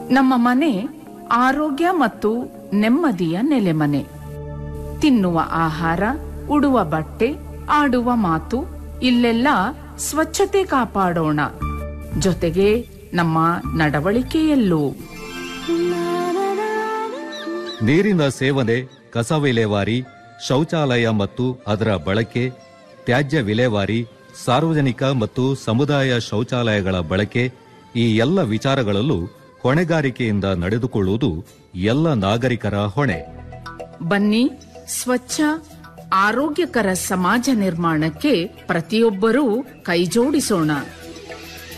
ನಮ್ಮ ಮನೆ ಆರೋಗ್ಯ ಮತ್ತು ನೆಮ್ಮದಿಯ ನೆಲೆಮನೆ. ತಿನ್ನುವ ಆಹಾರ, ಉಡುವ ಬಟ್ಟೆ, ಆಡುವ ಮಾತು, ಇಲ್ಲೆಲ್ಲ ಸ್ವಚ್ಛತೆ ಕಾಪಾಡೋಣ. ಜೊತೆಗೆ ನಮ್ಮ ನಡವಳಿಕೆಯಲ್ಲೂ. ನೀರಿನ ಸೇವನೆ, ಕಸ ವಿಲೇವಾರಿ, ಶೌಚಾಲಯ ಮತ್ತು ಅದರ ಬಳಕೆ, ತ್ಯಾಜ್ಯ ವಿಲೇವಾರಿ, ಸಾರ್ವಜನಿಕ ಮತ್ತು ಸಮುದಾಯ ಶೌಚಾಲಯಗಳ ಬಳಕೆ, ಈ ಎಲ್ಲ ವಿಚಾರಗಳಲ್ಲೂ ಹೊಣೆಗಾರಿಕೆಯಿಂದ ನಡೆದುಕೊಳ್ಳುವುದು ಎಲ್ಲ ನಾಗರಿಕರ ಹೊಣೆ. ಬನ್ನಿ, ಸ್ವಚ್ಛ ಆರೋಗ್ಯಕರ ಸಮಾಜ ನಿರ್ಮಾಣಕ್ಕೆ ಪ್ರತಿಯೊಬ್ಬರೂ ಕೈಜೋಡಿಸೋಣ.